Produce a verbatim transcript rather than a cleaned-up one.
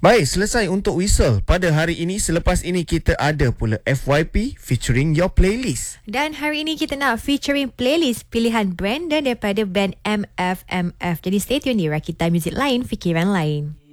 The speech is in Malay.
Baik, selesai untuk Whistle pada hari ini. Selepas ini kita ada pula F Y P featuring Your Playlist. Dan hari ini kita nak featuring playlist pilihan Brandon daripada band M F M F. Jadi stay tune di Rakita Music Lain, Fikiran Lain.